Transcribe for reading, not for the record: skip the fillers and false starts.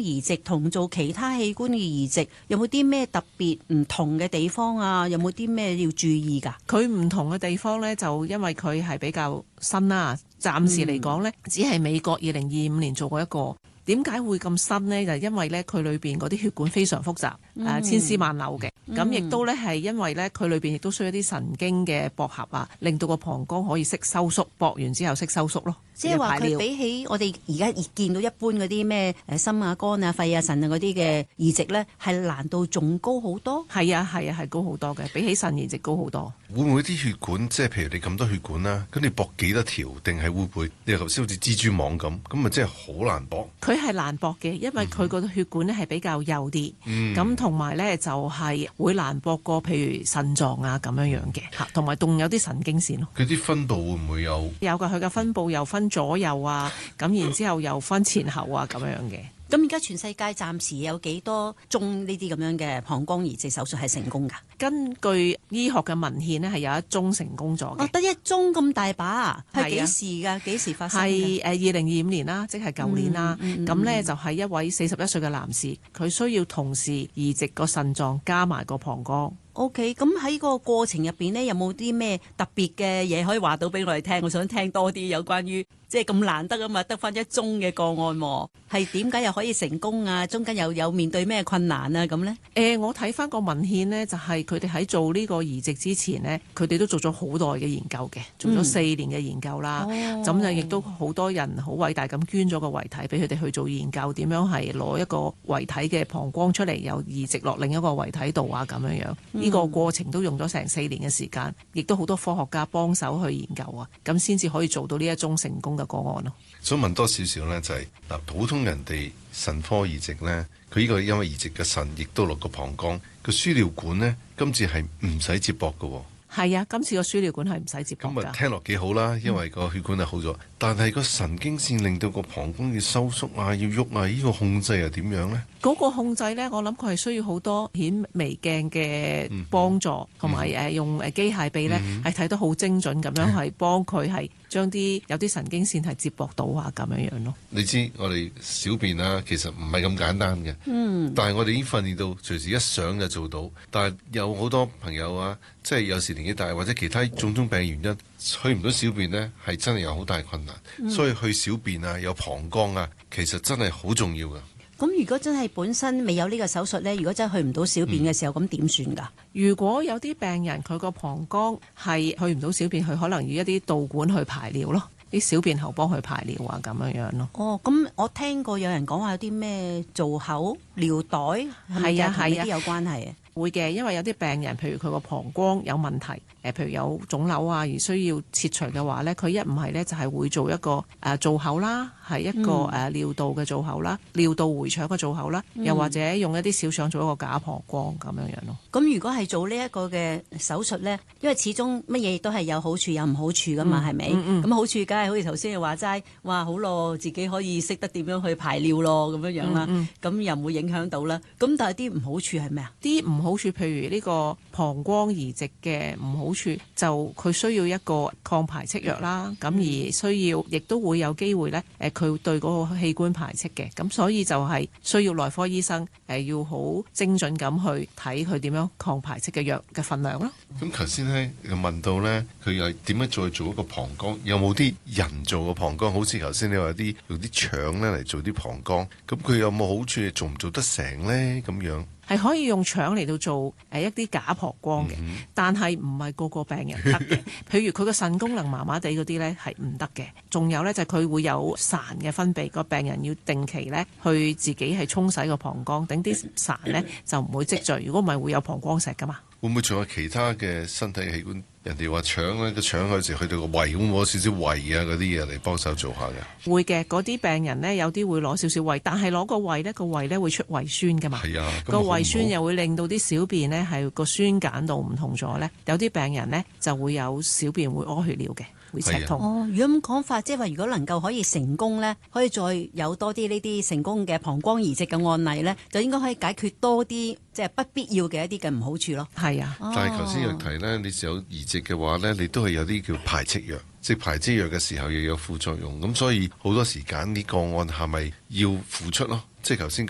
移植同做其他器官嘅移植有冇啲咩特別唔同嘅地方啊？有冇啲咩要注意㗎？ 佢唔同嘅地方呢，就因為佢係比較新啦，暫時嚟講呢，只係美國2025年做過一個。點解會咁新呢？就因為呢，佢裏邊嗰啲血管非常複雜，千絲萬縷嘅。咁亦都呢，係因為呢，佢裏邊亦都需要啲神經嘅駁合啊，令到個膀胱可以識收縮，駁完之後識收縮咯。 即係話佢比起我哋而家見到一般嗰啲咩心啊、肝啊、肺啊、腎啊嗰啲嘅移植呢，係難度仲高好多。 係啊，係高好多嘅，比起腎移植高好多。 會唔會啲血管即係譬如你咁多血管啦，咁你駁幾多條，定係會唔會你頭先好似蜘蛛網咁，咁咪真係好難駁？佢係難駁嘅，因為佢個血管咧係比較幼啲，咁同埋咧就係會難駁過譬如腎臟啊咁樣嘅，同埋仲有啲神經線咯。 佢啲分佈會唔會有？ 有㗎，佢嘅分佈又分左右啊，咁然之後又分前後啊咁樣嘅。 咁而家全世界暫時有幾多宗呢啲咁樣嘅膀胱移植手術係成功㗎？ 根據醫學嘅文獻呢，係有一宗成功咗嘅。 得一宗咁大把，係幾時㗎？幾時發生？ 係2025年啦，即係舊年啦。咁呢就係一位41歲嘅男士，佢需要同時移植個腎臟加埋個膀胱。 OK， 咁喺個過程入邊呢，有冇啲咩特別嘅嘢可以話到俾我哋聽？我想聽多啲有關於即係咁難得啊嘛，得返一宗嘅個案喎，係點解又可以成功啊？中間又有面對咩困難啊？咁呢？ 我睇返個文獻呢，就係佢哋喺做呢個移植之前呢，佢哋都做咗好耐嘅研究嘅，做咗4年嘅研究啦。咁就亦都好多人好偉大咁捐咗個遺體俾佢哋去做研究，點樣係攞一個遺體嘅膀胱出嚟，又移植落另一個遺體度啊咁樣樣。呢個過程都用咗成4年嘅時間，亦都好多科學家幫手去研究啊，咁先至可以做到呢一宗成功嘅個案咯。 想問多少少呢？就係嗱，普通人哋腎科移植呢，佢呢個因為移植嘅腎亦都落個膀胱，個輸尿管呢，今次係唔使接駁嘅喎。 係啊，今次個輸尿管係唔使接駁㗎。 咁啊，聽落幾好啦，因為個血管係好咗，但係個神經線令到個膀胱要收縮啊，要喐啊，呢個控制又點樣呢？ 嗰個控制呢，我諗佢係需要好多顯微鏡嘅幫助，同埋用機械臂呢，係睇得好精準咁樣，係幫佢係將啲有啲神經線係接駁到啊咁樣樣咯。 你知我哋小便啊，其實唔係咁簡單嘅。但係我哋已經訓練到隨時一想就做到。但係有好多朋友啊，即係有時年紀大或者其他種種病原因去唔到小便呢，係真係有好大困難。所以去小便啊，有膀胱啊，其實真係好重要㗎。 咁如果真係本身未有呢個手術呢，如果真係去唔到小便嘅時候，咁點算㗎？ 如果有啲病人佢個膀胱係去唔到小便，佢可能要一啲導管去排尿咯，啲小便喉幫去排尿啊咁樣樣咯。 咁我聽過有人講話有啲咩造口尿袋，係咪同呢啲有關係啊？ 會嘅，因為有啲病人，譬如佢個膀胱有問題，譬如有腫瘤啊，而需要切除嘅話呢，佢一唔係呢，就係會做一個造口啦，係一個尿道嘅造口啦，尿道回腸嘅造口啦，又或者用一啲小腸做一個假膀胱咁樣樣咯。 咁如果係做呢一個嘅手術呢，因為始終乜嘢都係有好處有唔好處噶嘛，係咪？咁好處梗係好似頭先你話齋，哇好咯，自己可以識得點樣去排尿咯，咁樣樣啦，咁又唔會影響到啦。咁但係啲唔好處係咩啊？啲唔好處，譬如呢個膀胱移植嘅唔好處，就佢需要一個抗排斥藥啦，咁而需要亦都會有機會呢，佢對嗰個器官排斥嘅，咁所以就係需要內科醫生要好精準咁去睇佢點樣抗排斥嘅藥嘅分量咯。 咁頭先呢又問到呢，佢又點樣再做一個膀胱？有冇啲人造嘅膀胱？好似頭先你話用啲腸呢嚟做啲膀胱，咁佢有冇好處？做唔做得成呢？咁樣？ 係可以用腸嚟到做一啲假膀胱嘅，但係唔係個個病人得嘅。譬如佢個腎功能麻麻地嗰啲呢係唔得嘅。仲有呢，就係佢會有潺嘅分泌，個病人要定期呢去自己係沖洗個膀胱，等啲潺呢就唔會積聚。如果唔係會有膀胱石噶嘛。 會唔會仲有其他嘅身體器官？人哋話腸呢個腸有時去到個胃，會唔會攞少少胃啊嗰啲嘢嚟幫手做下嘅？會嘅，嗰啲病人呢，有啲會攞少少胃，但係攞個胃呢，個胃呢會出胃酸噶嘛。係啊，個胃酸又會令到啲小便呢係個酸鹼度唔同咗呢。有啲病人呢就會有小便會屙血尿嘅。會赤痛。如果咁講法，即係話如果能夠可以成功呢，可以再有多啲呢啲成功嘅膀胱移植嘅案例呢，就應該可以解決多啲即係不必要嘅一啲嘅唔好處咯。係啊，但係頭先有提呢，你有移植嘅話呢，你都係有啲叫排斥藥，即係排斥藥嘅時候又有副作用，咁所以好多時間啲個案係咪要付出咯？即係頭先